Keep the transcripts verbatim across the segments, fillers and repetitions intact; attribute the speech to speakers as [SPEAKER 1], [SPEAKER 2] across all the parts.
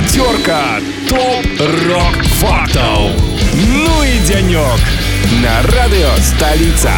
[SPEAKER 1] Пятерка топ-рок фактов. Ну и денек на радио «Столица».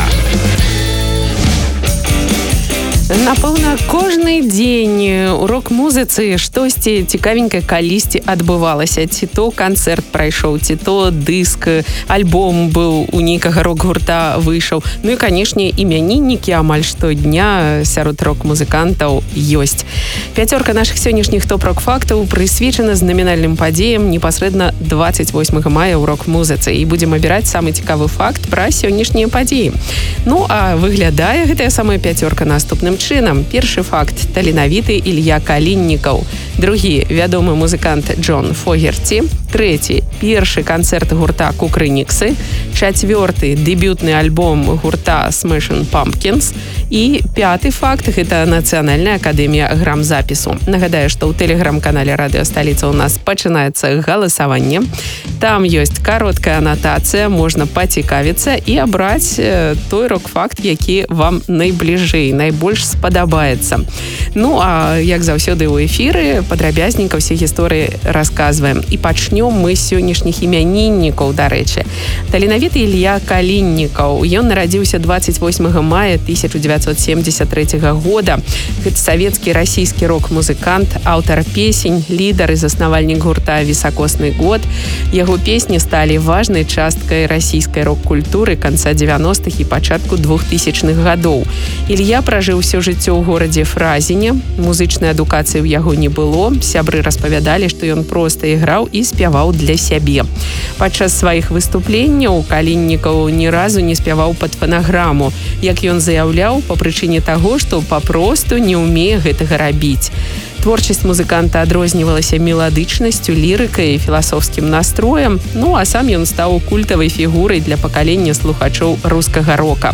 [SPEAKER 2] Напэўна, кожны дзень у рок-музыцы штосьці цікавенькае калісьці адбывалася. Ці то канцэрт прайшоў, ці то дыск, альбом быў у нейкага рок-гурта выйшаў. Ну і, канешне, імяніннікі амаль штодня сярод рок-музыкантаў ёсць. Пяцёрка нашых сённяшніх топ-рок-фактаў прысвечана знамінальным падзеям непасрэдна двадцать восьмага мая ў рок-музыцы. І будзем абіраць самы цікавы факт пра сённяшнія падзеі. Ну, а выглядае гэтая самая пяцёрка наступным чынам. Першы факт – таленавіты Ілья Каліннікаў. Другі – вядомы музыкант Джон Фогерці. Трэці – першы канцэрт гурта Кукрыниксы. Чацвёрты – дэбютны альбом гурта Smashing Pumpkins. І пяты факт – гэта Нацыянальная акадэмія грамзапісу. Нагадаю, што ў тэлеграм-канале «Радыё Сталіца» у нас пачынаецца галасаванне. Там ёсць кароткая анатацыя, можна пацікавіцца і абраць той рок-факт, які вам найбліжэй, найбольш спадабаецца. Ну, а як заўсёды ў эфіры, падрабязненька ўсе гісторыі расказваем. І пачнём мы з сённяшніх імяніннікаў, дарэчы. Таленавіты Ілья Каліннікаў. Ён нарадзіўся двадцать восьмага мая тысяча девятьсот семьдесят третьего года. Гэта савецкі расійскі рок-музыкант, аўтар песень, лідар і заснавальнік гурта «Високосный год». Яго песні сталі важнай часткай расійскай рок-культуры канца девяностых і пачатку двухтысячных гадоў. Ілья пражыў усё жыццё ў горадзе Фразіне. Музычнай адукацыі ў яго не было. Сябры распавядалі, што ён проста іграў і спяваў для сябе. Падчас сваіх выступленняў Каліннікаў ні разу не спяваў пад фанаграму. Як ён заяўляў, па прычыне таго, што папросту не ўмее гэтага рабіць. Творчасць музыканта адрознівалася меладычнасцю, лірыкай і філасофскім настроем, ну а сам ён стаў культавай фігурай для пакалення слухачоў рускага рока.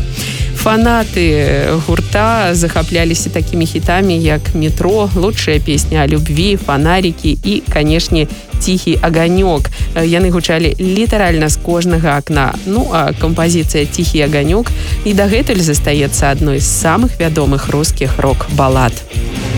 [SPEAKER 2] Фанаты гурта захапляліся такімі хітамі, як «Метро», «Лучшая песня о любви», «Фонарики» і, канешне, «Тихий огонек». Яны гучалі літаральна з кожнага акна. Ну, а кампазіцыя «Тихий огонек» і дагэтуль застаецца адной з самых вядомых рускіх рок-балад.